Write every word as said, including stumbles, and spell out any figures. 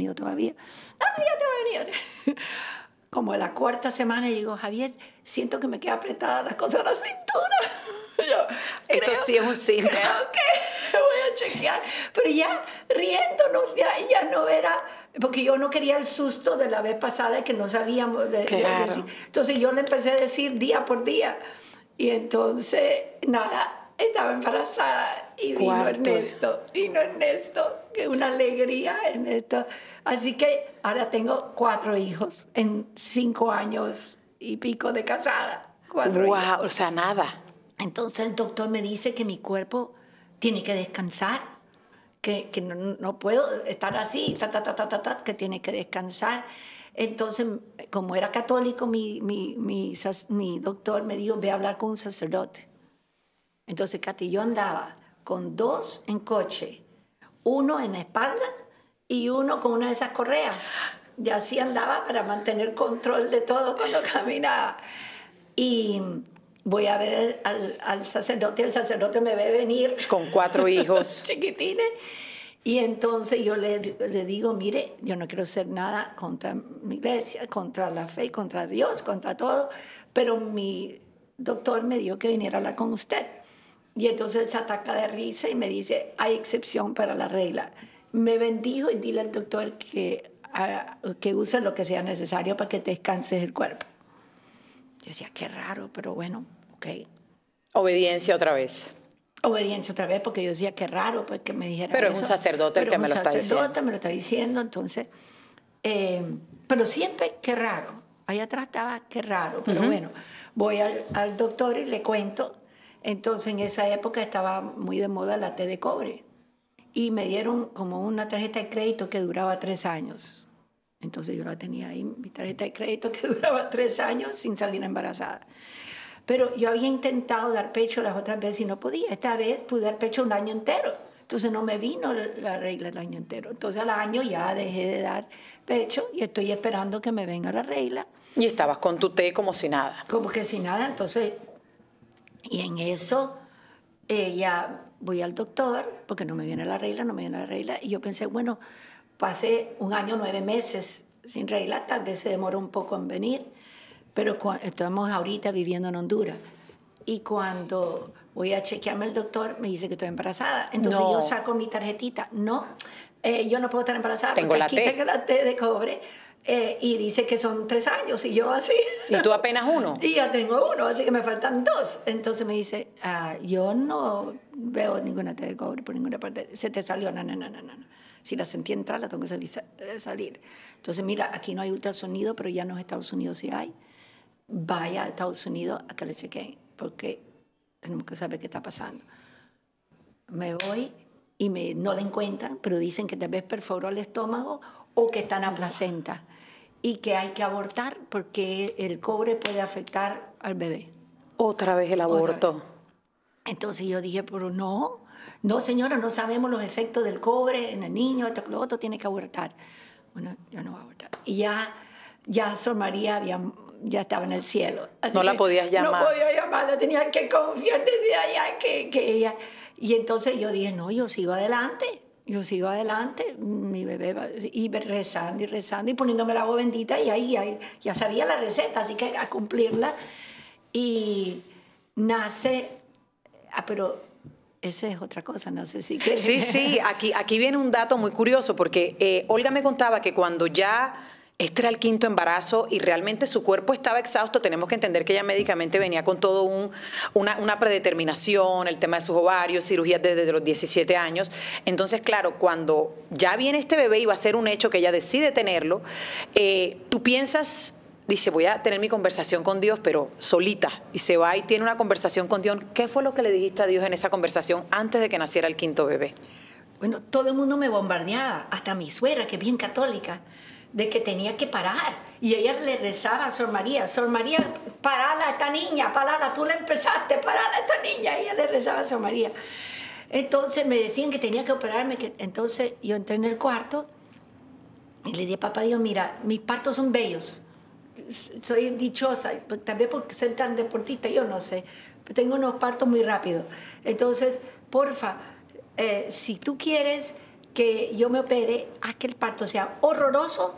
venido todavía. Ah, ya te va a venir. Como en la cuarta semana, y digo, Javier, siento que me queda apretada la cosa de la cintura. Yo, Esto creo, sí es un síntoma. Creo que voy a chequear. Pero ya riéndonos, ya, ya no era... Porque yo no quería el susto de la vez pasada que no sabíamos. De, claro. de, de, entonces yo le empecé a decir día por día. Y entonces, nada, estaba embarazada y vino Cuarto. Ernesto. Vino Ernesto, que una alegría, Ernesto. Así que ahora tengo cuatro hijos en cinco años y pico de casada. Cuatro wow, hijos. O sea, nada. Entonces el doctor me dice que mi cuerpo tiene que descansar, que, que no, no puedo estar así, ta, ta, ta, ta, ta, ta, que tiene que descansar. Entonces, como era católico, mi, mi, mi, mi doctor me dijo, ve a hablar con un sacerdote. Entonces, Katy, yo andaba con dos en coche, uno en la espalda y uno con una de esas correas. Y así andaba para mantener control de todo cuando caminaba. Y voy a ver al, al sacerdote, el sacerdote me ve venir. Con cuatro hijos. Chiquitines. Y entonces yo le, le digo, mire, yo no quiero hacer nada contra mi iglesia, contra la fe, contra Dios, contra todo, pero mi doctor me dijo que viniera a hablar con usted. Y entonces él se ataca de risa y me dice, hay excepción para la regla. Me bendijo y dile al doctor que, uh, que use lo que sea necesario para que te descanses el cuerpo. Yo decía, qué raro, pero bueno, ok. Obediencia otra vez. Obediencia otra vez, porque yo decía, qué raro, pues que me dijera Pero eso. es un sacerdote el que me lo está diciendo. Pero un sacerdote me lo está diciendo, entonces... Eh, pero siempre, qué raro. Allá atrás estaba, qué raro. Pero uh-huh. bueno, voy al, al doctor y le cuento. Entonces, en esa época estaba muy de moda la T de cobre. Y me dieron como una tarjeta de crédito que duraba tres años. Entonces, yo la tenía ahí, mi tarjeta de crédito que duraba tres años sin salir embarazada. Pero yo había intentado dar pecho las otras veces y no podía. Esta vez pude dar pecho un año entero. Entonces no me vino la regla el año entero. Entonces al año ya dejé de dar pecho y estoy esperando que me venga la regla. Y estabas con tu té como si nada. Como que sin nada. Entonces, y en eso eh, ya voy al doctor porque no me viene la regla, no me viene la regla. Y yo pensé, bueno, pasé un año, nueve meses sin regla, tal vez se demora un poco en venir. Pero estamos ahorita viviendo en Honduras. Y cuando voy a chequearme el doctor, me dice que estoy embarazada. Entonces no. yo saco mi tarjetita. No, eh, yo no puedo estar embarazada tengo porque la aquí T. tengo la T de cobre. Eh, y dice que son tres años. Y yo así. ¿Y tú apenas uno? Y yo tengo uno, así que me faltan dos. Entonces me dice, ah, yo no veo ninguna T de cobre por ninguna parte. Se te salió, no, no, no, no, no. Si la sentí entrar, la tengo que salir, salir. Entonces, mira, aquí no hay ultrasonido, pero ya en los Estados Unidos sí hay. Vaya a Estados Unidos a que le chequeen, porque tenemos que saber qué está pasando. Me voy y me, no la encuentran, pero dicen que tal vez perforó el estómago o que está en la placenta y que hay que abortar porque el cobre puede afectar al bebé. Otra vez el aborto. Vez. Entonces yo dije, pero no, no señora, no sabemos los efectos del cobre en el niño, esto, lo otro, tiene que abortar. Bueno, yo no voy a abortar. Y ya, ya Sor María había... ya estaba en el cielo. Así no la podías llamar. No podía llamarla, tenía que confiar desde allá que, que ella... Y entonces yo dije, no, yo sigo adelante, yo sigo adelante, mi bebé va, y rezando y rezando y poniéndome el agua bendita y ahí, ahí ya sabía la receta, así que a cumplirla. Y nace, ah, pero esa es otra cosa, no sé si... Que... Sí, sí, aquí, aquí viene un dato muy curioso porque eh, Olga me contaba que cuando ya... Este era el quinto embarazo y realmente su cuerpo estaba exhausto. Tenemos que entender que ella médicamente venía con todo un, una, una predeterminación, el tema de sus ovarios, cirugías desde los diecisiete años. Entonces, claro, cuando ya viene este bebé y va a ser un hecho que ella decide tenerlo, eh, tú piensas, dice, voy a tener mi conversación con Dios, pero solita. Y se va y tiene una conversación con Dios. ¿Qué fue lo que le dijiste a Dios en esa conversación antes de que naciera el quinto bebé? Bueno, todo el mundo me bombardeaba, hasta mi suegra, que es bien católica, de que tenía que parar. Y ella le rezaba a Sor María, Sor María, parala a esta niña, parala, tú la empezaste, parala a esta niña. Y ella le rezaba a Sor María. Entonces me decían que tenía que operarme. Que... Entonces yo entré en el cuarto y le dije a papá Dios, mira, mis partos son bellos. Soy dichosa, también porque soy tan deportista, yo no sé. Pero tengo unos partos muy rápidos. Entonces, porfa, eh, si tú quieres... que yo me opere, haz que el parto sea horroroso